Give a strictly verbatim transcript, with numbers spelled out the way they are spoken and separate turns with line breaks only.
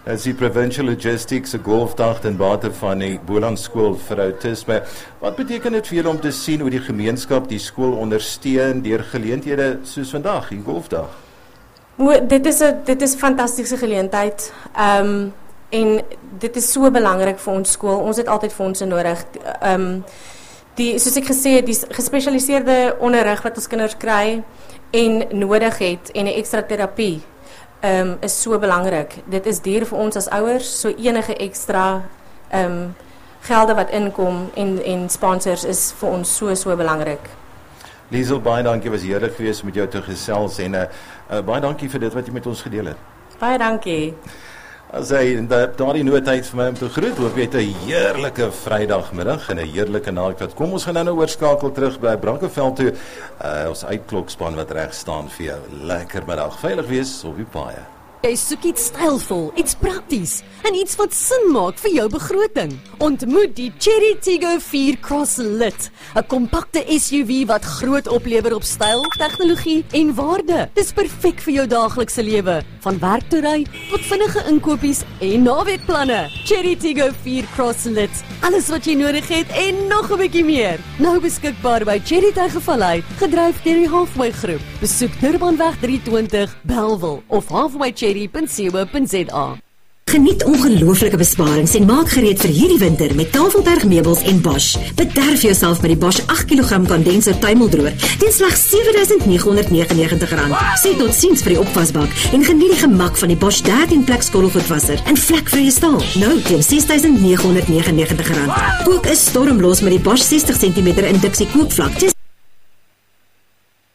As die Provincial Logistics, 'n golfdag ten bate van die Boland Skool vir Autisme. Wat beteken dit vir julle om te sien hoe die gemeenskap die skool ondersteun deur geleenthede soos vandag, die golfdag?
O, dit is 'n dit is 'n fantastiese geleentheid. Ehm um, en dit is so belangrik vir ons skool. Ons het altyd fondse nodig. Ehm um, die soos ek gesê het, die gespesialiseerde onderrig wat ons kinders kry en nodig het en 'n ekstra terapie um, is so belangrik. Dit is duur vir ons as ouers, so enige ekstra um, gelde wat inkom en, en sponsors is vir ons so so belangrik.
Liesel, baie dankie, was heerlik geweest met jou te gesels en uh, uh, baie dankie vir dit wat jy met ons gedeel het.
Baie dankie.
As hy daardie noodtyd vir my om te groet, hoop jy het 'n heerlike Vrydagmiddag en 'n heerlike naweek. Kom ons gaan nou nou oorskakel terug by Brankeveld toe. Uh, ons uitklokspan wat reg staan vir jou. Lekker middag. Veilig wees op die paaie.
Jy soek iets stylvol, iets prakties en iets wat sin maak vir jou begroting. Ontmoet die Chery Tiggo vier Cross Lit, 'n kompakte S U V wat groot oplewer op styl, tegnologie en waarde. Dis perfek vir jou daaglikse lewe, van werk toe ry tot vinnige inkopies en naweekplanne. Chery Tiggo vier Cross Lit, alles wat jy nodig het en nog 'n bietjie meer. Nou beskikbaar by Chery Tygervallei, gedryf deur die Halfway Groep. Besoek Durbanweg drie twintig, Bellville of halfway cherry punt co punt za.
Geniet ongelooflike besparings en maak gereed vir hierdie winter met Tafelberg meubels en Bosch. Bederf jouself met die Bosch agt kilogram kondenser tuimeldroër teen slegs sewe duisend nege honderd negenennegentig rand. Sê tot ziens vir die opvasbak en geniet die gemak van die Bosch dertien plek skottelgoedwasser in vlekvrye staal. Nou teen ses duisend nege honderd negenennegentig rand. Ook is stormlos met die Bosch sestig sentimeter induksie koopvlak.